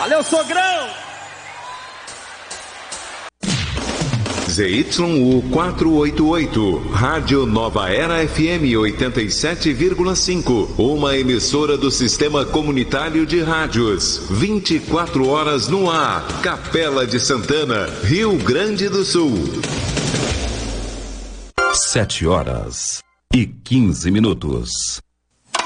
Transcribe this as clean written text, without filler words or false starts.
Valeu, sogrão! ZYU 488, Rádio Nova Era FM 87,5, uma emissora do Sistema Comunitário de Rádios, 24 horas no ar, Capela de Santana, Rio Grande do Sul. 7 horas e 15 minutos.